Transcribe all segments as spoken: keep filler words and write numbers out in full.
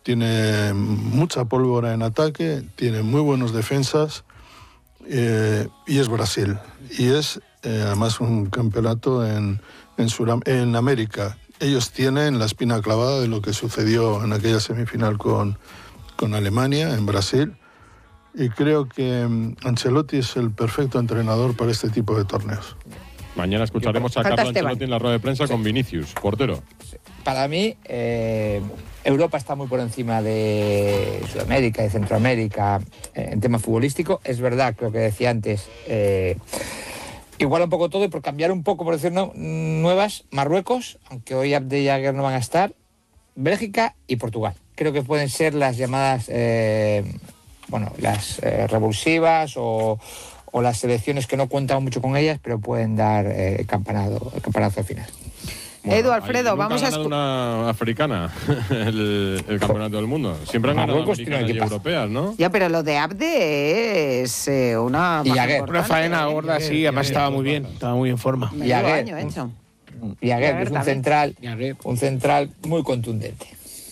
tiene mucha pólvora en ataque, tiene muy buenos defensas eh, y es Brasil. Y es eh, además un campeonato en, en, Suram- en América. Ellos tienen la espina clavada de lo que sucedió en aquella semifinal con, con Alemania, en Brasil. Y creo que um, Ancelotti es el perfecto entrenador para este tipo de torneos. Mañana escucharemos a Falta Carlo Esteban. Ancelotti en la rueda de prensa sí. con Vinicius, portero. Para mí, eh, Europa está muy por encima de Sudamérica, de Centroamérica, eh, en tema futbolístico. Es verdad, creo que decía antes, eh, igual un poco todo y por cambiar un poco, por decirlo, nuevas, Marruecos, aunque hoy Abde y Jagger no van a estar, Bélgica y Portugal. Creo que pueden ser las llamadas, eh, bueno, las eh, revulsivas o, o las selecciones que no cuentan mucho con ellas, pero pueden dar eh, el campanado, el campanazo al final. Bueno, Edu, Alfredo, nunca vamos ha a... ganado una africana el, el campeonato del mundo. Siempre han ganado americanas y europeas, ¿no? Ya, pero lo de Abde es eh, una... Y Jagger. Una faena gorda, sí, además estaba muy bien, estaba muy en forma. Y Jagger, y Jagger, que es un central, un central muy contundente.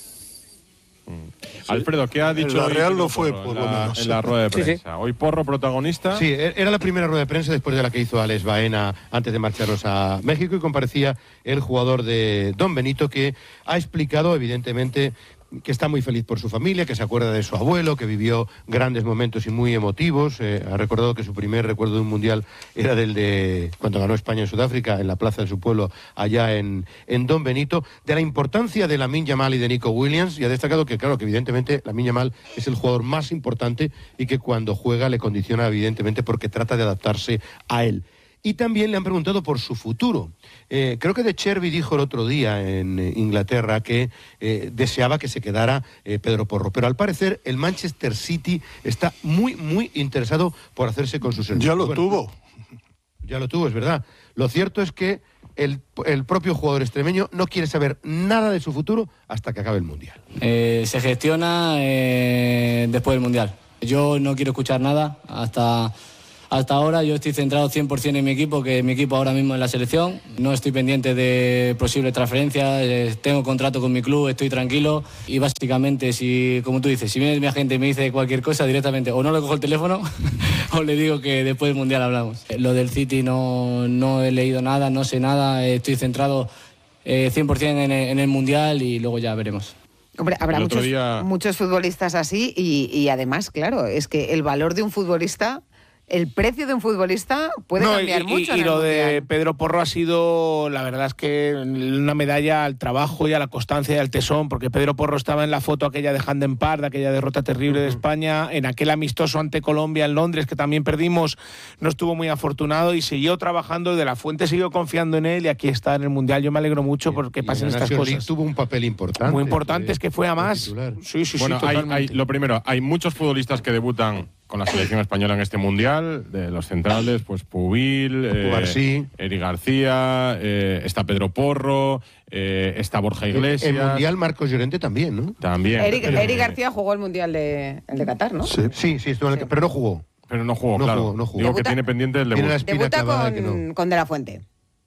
Sí. Alfredo, ¿qué ha dicho la hoy Real lo Porro fue, en por la, lo menos. en la rueda de prensa? Sí, sí. Hoy Porro protagonista. Sí, era la primera rueda de prensa después de la que hizo Alex Baena antes de marcharnos a México y comparecía el jugador de Don Benito, que ha explicado evidentemente que está muy feliz por su familia, que se acuerda de su abuelo, que vivió grandes momentos y muy emotivos. Eh, ha recordado que su primer recuerdo de un mundial era del de cuando ganó España en Sudáfrica, en la plaza de su pueblo, allá en, en Don Benito, de la importancia de Lamine Yamal y de Nico Williams, y ha destacado que, claro, que evidentemente Lamine Yamal es el jugador más importante y que cuando juega le condiciona evidentemente porque trata de adaptarse a él. Y también le han preguntado por su futuro. Eh, creo que De Chervi dijo el otro día en eh, Inglaterra que eh, deseaba que se quedara eh, Pedro Porro. Pero al parecer el Manchester City está muy, muy interesado por hacerse con su servicio. Ya lo bueno, tuvo. Ya lo tuvo, es verdad. Lo cierto es que el, el propio jugador extremeño no quiere saber nada de su futuro hasta que acabe el Mundial. Eh, se gestiona eh, después del Mundial. Yo no quiero escuchar nada hasta... Hasta ahora yo estoy centrado cien por ciento en mi equipo, que mi equipo ahora mismo es la selección. No estoy pendiente de posibles transferencias, eh, tengo contrato con mi club, estoy tranquilo. Y básicamente, si, como tú dices, si viene mi agente y me dice cualquier cosa directamente, o no le cojo el teléfono o le digo que después del Mundial hablamos. Lo del City no, no he leído nada, no sé nada, estoy centrado eh, cien por ciento en, en el Mundial y luego ya veremos. Hombre, habrá muchos, día... muchos futbolistas así y, y además, claro, es que el valor de un futbolista... El precio de un futbolista puede no, cambiar y, mucho. Y, en y lo el de mundial. Pedro Porro ha sido, la verdad es que una medalla al trabajo y a la constancia y al tesón, porque Pedro Porro estaba en la foto aquella de Hand en Par, de aquella derrota terrible de España, en aquel amistoso ante Colombia en Londres, que también perdimos, no estuvo muy afortunado y siguió trabajando, de la Fuente siguió confiando en él y aquí está en el Mundial. Yo me alegro mucho porque y pasen en estas Nations League cosas. Tuvo un papel importante. Muy importante, es que fue a más. Sí, sí, bueno, sí, hay, totalmente. hay, lo primero, hay muchos futbolistas que debutan con la selección española en este Mundial, de los centrales, pues Pubil, eh, Eric García, eh, está Pedro Porro, eh, está Borja Iglesias. El, el Mundial Marcos Llorente también, ¿no? También. Eric, pero, Eric García jugó el Mundial de, el de Qatar, ¿no? Sí, sí, sí, estuvo en el, Sí. pero no jugó. Pero no jugó, no claro. Jugó, no jugó. Digo Debuta, que tiene pendiente el debut. Debuta con, no. con De la Fuente.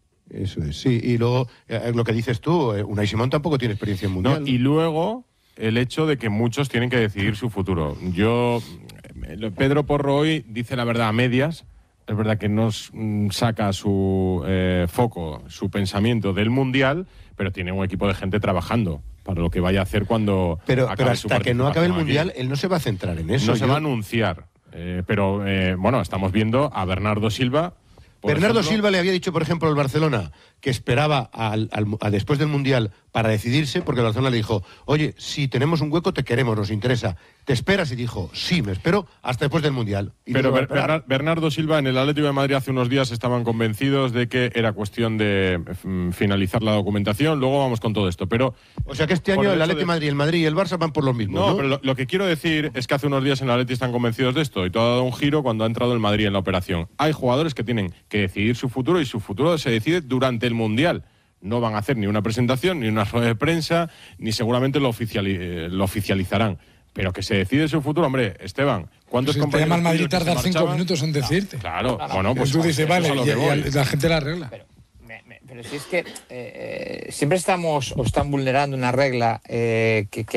Eso es, sí. Y luego, eh, lo que dices tú, eh, Unai Simón tampoco tiene experiencia en Mundial. No, y luego, el hecho de que muchos tienen que decidir su futuro. Yo... Pedro Porro hoy dice la verdad a medias. Es verdad que no saca su eh, foco, su pensamiento del Mundial, pero tiene un equipo de gente trabajando para lo que vaya a hacer cuando pero, acabe pero su hasta que no acabe el Mundial, aquí. Él no se va a centrar en eso. No Yo... se va a anunciar. Eh, pero, eh, bueno, estamos viendo a Bernardo Silva. Bernardo ejemplo, Silva le había dicho, por ejemplo, al Barcelona que esperaba al, al, a después del Mundial para decidirse, porque el Barcelona le dijo, oye, si tenemos un hueco te queremos, nos interesa. ¿Te esperas? Y dijo, sí, me espero hasta después del Mundial. Y pero Ber Ber Bernardo Silva en el Atlético de Madrid hace unos días estaban convencidos de que era cuestión de mm, finalizar la documentación, luego vamos con todo esto. Pero o sea que este año el Atlético de Madrid, el Madrid y el Barça van por los mismos, ¿no? No, pero lo, lo que quiero decir es que hace unos días en el Atlético están convencidos de esto y todo ha dado un giro cuando ha entrado el Madrid en la operación. Hay jugadores que tienen que decidir su futuro y su futuro se decide durante el Mundial. No van a hacer ni una presentación, ni una rueda de prensa, ni seguramente lo, oficiali eh, lo oficializarán. Pero que se decide su futuro, hombre, Esteban, ¿cuántos pues compañeros? Si te llama el Madrid tardar cinco minutos en decirte. No, claro, no, no, bueno, pues... Tú dices, vale, y, y la gente la arregla. Pero, me, me, pero si es que eh, siempre estamos o están vulnerando una regla eh, que, que